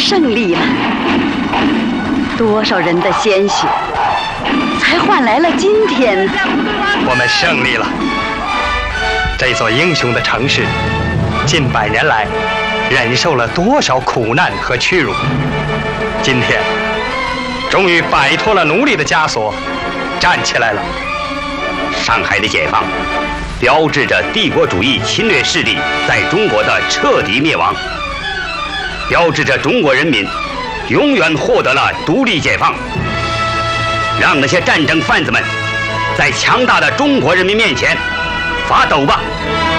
胜利了，多少人的鲜血，才换来了今天呢？ 我们胜利了。这座英雄的城市，近100年来，忍受了多少苦难和屈辱，今天，终于摆脱了奴隶的枷锁，站起来了。 上海的解放，标志着帝国主义侵略势力在中国的彻底灭亡，标志着中国人民永远获得了独立解放。让那些战争贩子们在强大的中国人民面前发抖吧！